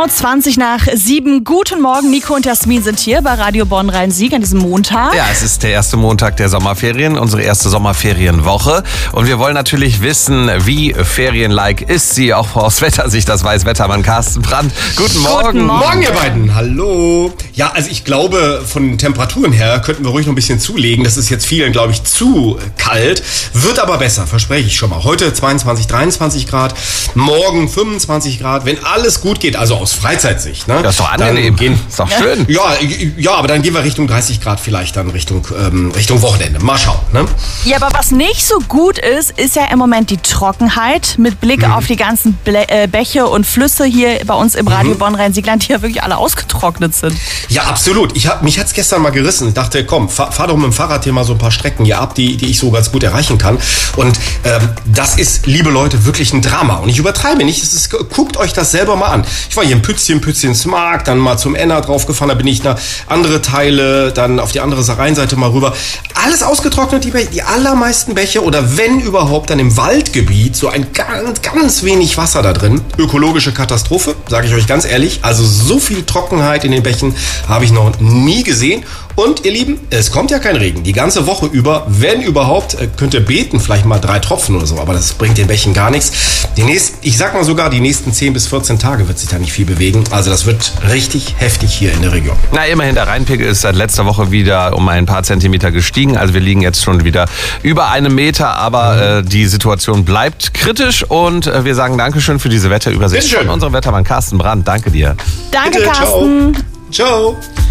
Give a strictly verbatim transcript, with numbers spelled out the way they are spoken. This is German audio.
Genau zwanzig nach sieben. Guten Morgen, Nico und Jasmin sind hier bei Radio Bonn-Rhein-Sieg an diesem Montag. Ja, es ist der erste Montag der Sommerferien, unsere erste Sommerferienwoche. Und wir wollen natürlich wissen, wie ferienlike ist sie, auch aus Wettersicht, das weiß Wettermann Carsten Brandt. Guten Morgen. Guten Morgen. Morgen, ihr beiden. Hallo. Ja, also ich glaube, von den Temperaturen her könnten wir ruhig noch ein bisschen zulegen. Das ist jetzt vielen, glaube ich, zu kalt. Wird aber besser, verspreche ich schon mal. Heute zweiundzwanzig, dreiundzwanzig Grad, morgen fünfundzwanzig Grad. Wenn alles gut geht, also aus Freizeitsicht, ne? Das ist doch angenehm. Gehen, ist doch schön. Ja, ja, aber dann gehen wir Richtung dreißig Grad vielleicht, dann Richtung, ähm, Richtung Wochenende. Mal schauen, ne? Ja, aber was nicht so gut ist, ist ja im Moment die Trockenheit mit Blick Mhm. auf die ganzen Ble äh, Bäche und Flüsse hier bei uns im Radio mhm. Bonn-Rhein-Sieg-Land, die ja wirklich alle ausgetrocknet sind. Ja, absolut. Ich hab, mich hat's gestern mal gerissen. Ich dachte, komm, fahr, fahr doch mit dem Fahrrad hier mal so ein paar Strecken hier ab, die, die ich so ganz gut erreichen kann. Und ähm, das ist, liebe Leute, wirklich ein Drama. Und ich übertreibe nicht. Es ist, guckt euch das selber mal an. Ich war hier in Pützchen, Pützchens Markt, dann mal zum Enna draufgefahren, da bin ich nach andere Teile, dann auf die andere Rheinseite mal rüber. Alles ausgetrocknet, die Bäche, die allermeisten Bäche oder wenn überhaupt dann im Waldgebiet so ein ganz, ganz wenig Wasser da drin. Ökologische Katastrophe, sage ich euch ganz ehrlich. Also so viel Trockenheit in den Bächen habe ich noch nie gesehen. Und ihr Lieben, es kommt ja kein Regen. Die ganze Woche über, wenn überhaupt, könnt ihr beten, vielleicht mal drei Tropfen oder so, aber das bringt den Bächen gar nichts. Die nächsten, ich sag mal sogar, die nächsten zehn bis vierzehn Tage wird sich da nicht viel bewegen. Also das wird richtig heftig hier in der Region. Na, immerhin, der Rheinpegel ist seit letzter Woche wieder um ein paar Zentimeter gestiegen. Also wir liegen jetzt schon wieder über einem Meter, aber äh, die Situation bleibt kritisch und äh, wir sagen Dankeschön für diese Wetterübersicht von unserem Wettermann Carsten Brandt. Danke dir. Danke, Bitte, Carsten. Ciao. Ciao.